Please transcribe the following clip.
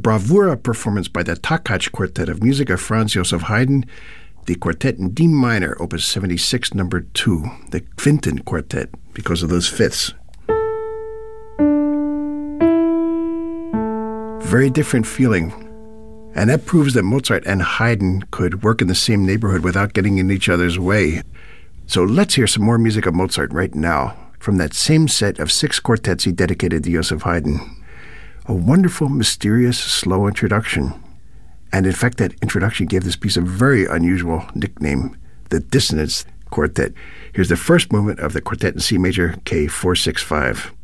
bravura performance by the Takács Quartet of music of Franz Joseph Haydn, the Quartet in D minor, Opus 76, number 2, the Quinten Quartet, because of those fifths. Very different feeling. And that proves that Mozart and Haydn could work in the same neighborhood without getting in each other's way. So let's hear some more music of Mozart right now, from that same set of 6 quartets he dedicated to Joseph Haydn. A wonderful, mysterious, slow introduction. And in fact, that introduction gave this piece a very unusual nickname, the Dissonance Quartet. Here's the first movement of the Quartet in C major, K465.